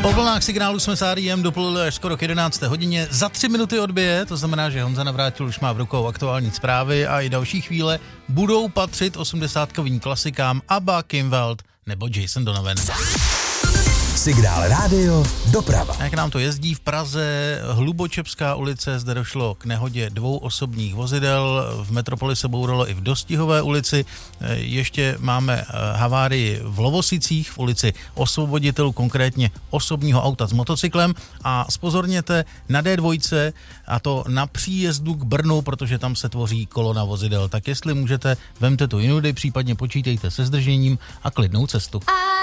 Po vlnách signálu jsme s Ariem dopluli až skoro k 11. hodině. Za 3 minuty odbije, to znamená, že Honza Navrátil už má v rukou aktuální zprávy a i další chvíle budou patřit 80kovým klasikám ABBA, Kim Wilde nebo Jason Donovan. Signál rádio doprava. Jak nám to jezdí v Praze, Hlubočepská ulice, zde došlo k nehodě 2 osobních vozidel, v Metropoli se bouralo i v Dostihové ulici, ještě máme havárii v Lovosicích v ulici Osvoboditelů, konkrétně osobního auta s motocyklem a zpozorněte na D2, a to na příjezdu k Brnu, protože tam se tvoří kolona vozidel, tak jestli můžete, vemte tu jinudy, případně počítejte se zdržením a klidnou cestu.